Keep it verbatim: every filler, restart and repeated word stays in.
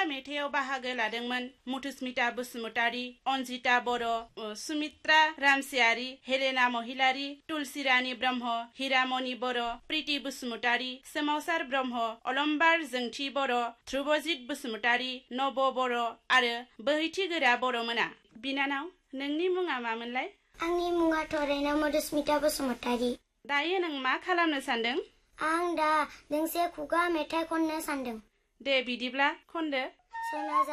मेथाइयाव बाहागो लादोंमोन मुथुस्मिता बसुमतारी, अन्जिता बर', सुमित्रा रामसियारि, हेलेना महिलारि, तुलसिरानी ब्रह्म, हिरामणि बर', प्रिति बसुमतारी, सोमावसार ब्रह्म, अलम्बार जोंथि बर', ध्रुबजित बसुमतारी, नब बर' आरो बोहैथिगोरा बर'मोना। बिनानाव, नोंनि मुङा मामोनलाय? आंनि मुङा थरेना मधुस्मिता बसुमतारी। दायो नों मा खालामनो सानदों? आं दा दोंसे खुगा मेथाइ खननो सानदों। दे बिदिब्ला खनदो।